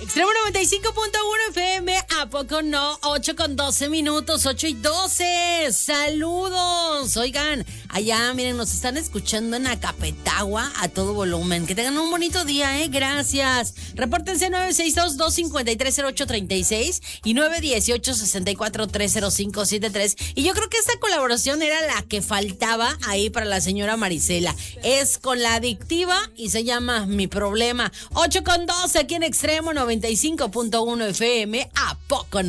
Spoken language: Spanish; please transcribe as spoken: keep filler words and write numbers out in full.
Extremo noventa y cinco punto uno F M, ¿a poco no? ocho con doce minutos, ocho y doce. Saludos. Oigan, allá, miren, nos están escuchando en Acapetagua a todo volumen. Que tengan un bonito día, ¿eh? Gracias. Repórtense nueve seis dos, dos cinco tres, cero ocho tres seis y nueve uno ocho, seis cuatro tres, cero cinco siete tres. Y yo creo que esta colaboración era la que faltaba ahí para la señora Marisela. Es con La Adictiva y se llama Mi Problema. ocho con doce aquí en Extremo noventa y cinco punto uno F M. ¿A poco no?